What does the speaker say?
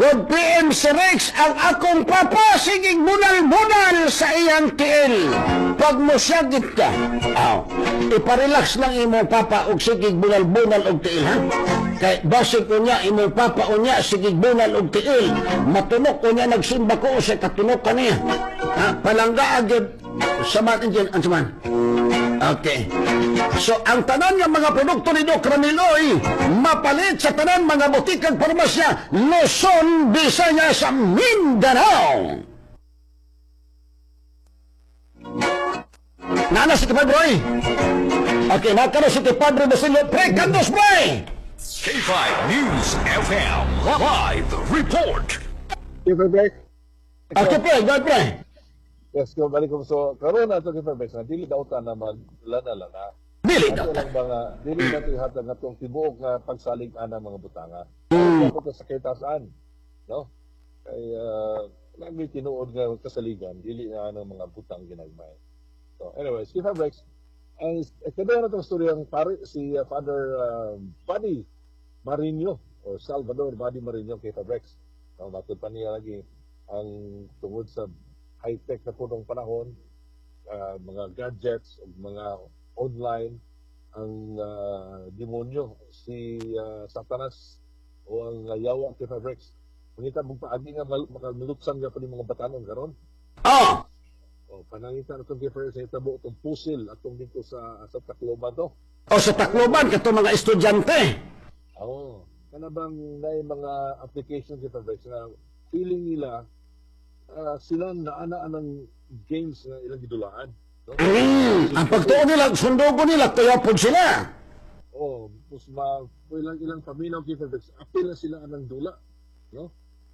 God PM si Rex, ang akong papa, sigig bunal-bunal sa iyang tiil. Pag mo syagit ka, iparelax lang imong papa og sigig bunal-bunal og tiil, ha? Kay basig ko niya, imong papa o niya, sigig bunal og tiil. Matunok ko niya, nagsimba ko sa katunok ka niya. Palangga agad, saman dyan, ang saman. Okay. So, ang tanan ng mga produkto ni Doc Ramiloy, mapalit sa tanan mga butikang parmasya, Luzon, Visayas, sa Mindanao. Nana si Padre. Okay, nakano si Padre Basilio. Pre, kandos, pre! K5 News FM Live Report. Kiferbex. Okay, pre, go, pre. Yes, kung balik ko so karon ato Kiferbex na dili daw ta na maglana-lana. Dili Ato daw. lang mga dili na to hatag natong tibuok nga pagsalig ana mga butanga. Ako to sa kitasan, no? Kay lagi tinuod nga kasaligan dili na ano mga butang ginagmay. So anyways, Kiferbex ang kada na tong storyang pare si Father Buddy Marino or Salvador Buddy Marino Kiferbex. No, matod pa niya lagi ang tungod sa high-tech na po ng panahon, mga gadgets, mga online, ang demonyo, si Satanas o ang yawa Kiferbex. Mangita mong paagi nga makaluluksan nga pa ni mga batanon karon. O panangita na itong Kiferbex sa itabo itong pusil atong dito sa Tacloban to. O sa Tacloban, kato mga estudyante. Oo. Kanabang na mga application Kiferbex na feeling nila sila naanaan ng games na ilang gidulaan. No? Ang pagtuon nila, sundugo nila, kaya po sila. Oh, ilang pamilya Kiferbex, apil na sila anang dula, no?